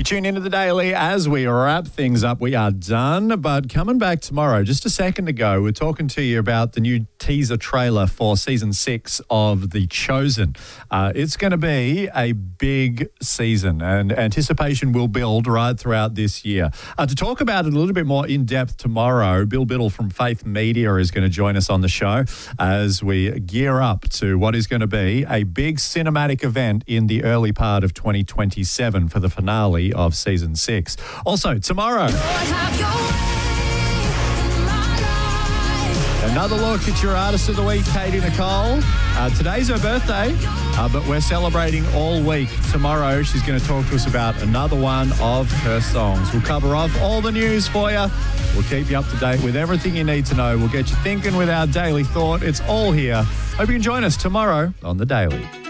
tune into the Daily as we wrap things up. We are done, but coming back tomorrow, just a second ago, we're talking to you about the new teaser trailer for season 6 of The Chosen. It's going to be a big season and anticipation will build right throughout this year. To talk about it a little bit more in depth tomorrow, Bill Biddle from Faith Media is going to join us on the show as we gear up to what is going to be a big cinematic event in the early part of 2027 for the finale of season 6. Also, tomorrow, another look at your artist of the week, Katie Nicole. Today's her birthday, but we're celebrating all week. Tomorrow, she's going to talk to us about another one of her songs. We'll cover off all the news for you. We'll keep you up to date with everything you need to know. We'll get you thinking with our Daily Thought. It's all here. Hope you can join us tomorrow on The Daily.